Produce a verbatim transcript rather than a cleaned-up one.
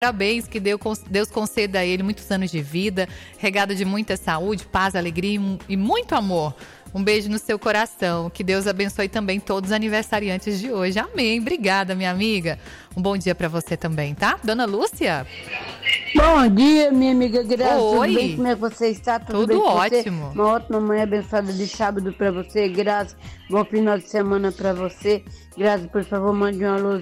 Parabéns, que Deus conceda a ele muitos anos de vida, regado de muita saúde, paz, alegria e muito amor. Um beijo no seu coração. Que Deus abençoe também todos os aniversariantes de hoje. Amém. Obrigada, minha amiga. Um bom dia pra você também, tá? Dona Lúcia? Bom dia, minha amiga Graça. Oi. Tudo bem? Como é que você está? Tudo, Tudo bem com ótimo. Você? Uma ótima manhã abençoada de sábado pra você, Graça. Bom final de semana pra você. Graça, por favor, mande uma luz